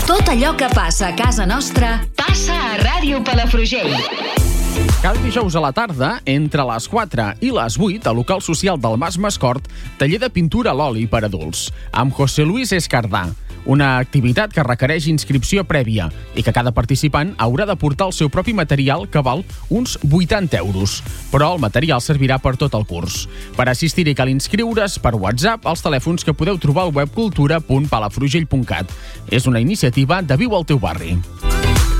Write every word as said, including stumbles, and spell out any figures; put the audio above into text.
Tot allò que passa a casa nostra passa a Ràdio Palafrugell. Cada dijous a la tarda, entre les quatre i les vuit, al local social del Mas Mascort, taller de pintura a l'oli per adults, amb José Luis Escardà. Una activitat que requereix inscripció prèvia i que cada participant haurà de portar el seu propi material, que val uns vuitanta euros. Però el material servirà per tot el curs. Per assistir-hi cal inscriure's per WhatsApp als telèfons que podeu trobar al web cultura punt palafrugell punt cat. És una iniciativa de Viu al teu barri.